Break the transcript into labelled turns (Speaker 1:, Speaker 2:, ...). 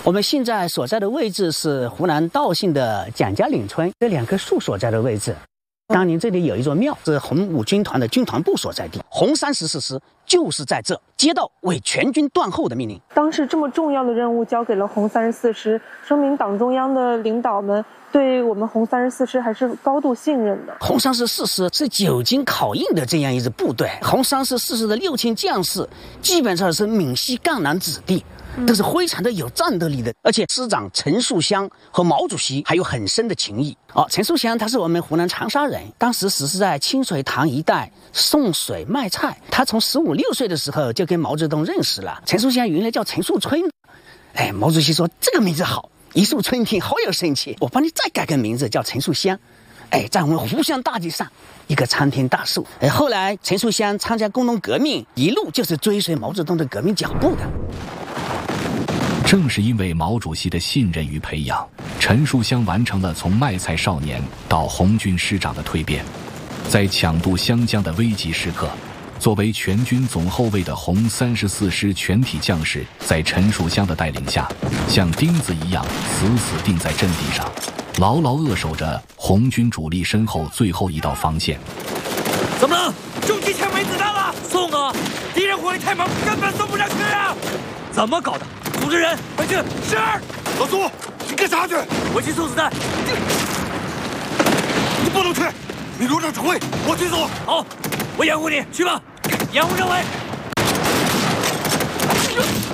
Speaker 1: 我们现在所在的位置是湖南道信的蒋家岭村这2棵树所在的位置。当年这里有一座庙，是红五军团的军团部所在地。红34师就是在这接到为全军断后的命令。
Speaker 2: 当时这么重要的任务交给了红34师，说明党中央的领导们对我们红34师还是高度信任的。
Speaker 1: 红34师是久经考验的这样一支部队，红34师的6000将士基本上是闽西赣南子弟。都是非常的有战斗力的，而且师长陈树湘和毛主席还有很深的情谊。陈树湘他是我们湖南长沙人，当时是在清水塘一带送水卖菜。他从15、16岁的时候就跟毛泽东认识了。陈树湘原来叫陈树春，毛主席说这个名字好，一树春天好有生气，我帮你再改个名字叫陈树湘。在我们湖湘大地上一棵参天大树。后来陈树湘参加工农革命，一路就是追随毛泽东的革命脚步的。
Speaker 3: 正是因为毛主席的信任与培养，陈树湘完成了从卖菜少年到红军师长的蜕变。在抢渡湘江的危急时刻，作为全军总后卫的红34师全体将士，在陈树湘的带领下，像钉子一样死死钉在阵地上，牢牢扼守着红军主力身后最后一道防线。
Speaker 4: 怎么了？重机枪没子弹了，送啊！敌人火力太猛，根本送不上去啊！怎么搞的？组织人回去。是。
Speaker 5: 老苏，你干啥去？
Speaker 4: 我去送子弹。
Speaker 5: 你不能去，你轮长指挥，我去送。
Speaker 4: 好，我掩护你，去吧，掩护政委。